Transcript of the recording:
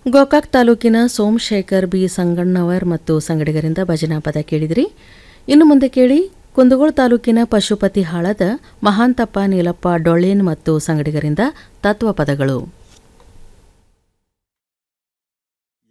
ಗೋಕಾಕ್ ತಾಲೂಕಿನ ಸೋಮಶೇಖರ್ ಬಿ ಸಂಗಣ್ಣವರ್ ಮತ್ತು ಸಂಗಡಿಗರಿಂದ ಭಜನಾ ಪದ ಕೇಳಿದ್ರಿ. ಇನ್ನು ಮುಂದೆ ಕೇಳಿ ಕುಂದಗೋಳ ತಾಲೂಕಿನ ಪಶುಪತಿ ಹಾಳದ ಮಹಾಂತಪ್ಪ ನೀಲಪ್ಪ ಡೊಳ್ಳೇನ್ ಮತ್ತು ಸಂಗಡಿಗರಿಂದ ತತ್ವ ಪದಗಳು.